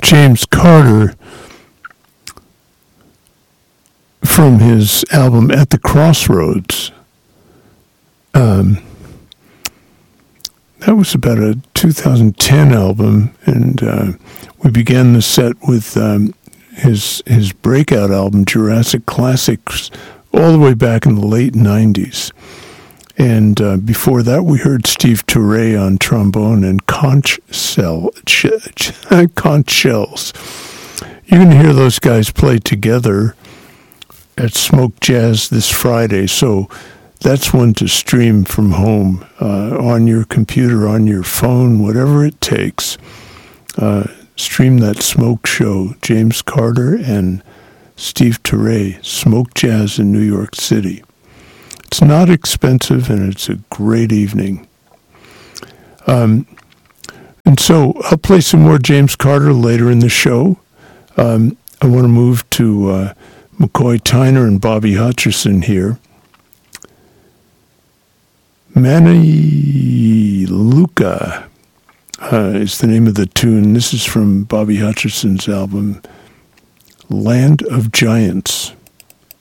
James Carter from his album At the Crossroads. That was about a 2010 album, and we began the set with his breakout album, Jurassic Classics, all the way back in the late 90s. And before that, we heard Steve Turre on trombone and conch shells. You're going to hear those guys play together at Smoke Jazz this Friday, so that's one to stream from home, on your computer, on your phone, whatever it takes. Stream that Smoke show, James Carter and Steve Turre, Smoke Jazz in New York City. It's not expensive, and it's a great evening. And so I'll play some more James Carter later in the show. I want to move to McCoy Tyner and Bobby Hutcherson here. Mani Luca is the name of the tune. This is from Bobby Hutcherson's album, Land of Giants.